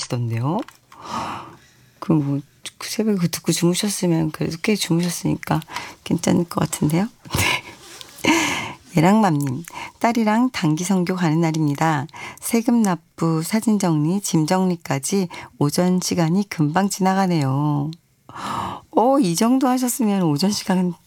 하시던데요. 뭐 새벽에 그거 듣고 주무셨으면 그래도 꽤 주무셨으니까 괜찮을 것 같은데요. 예랑맘님, 딸이랑 단기 선교 가는 날입니다. 세금 납부, 사진 정리, 짐 정리까지 오전 시간이 금방 지나가네요. 이 정도 하셨으면 오전 시간은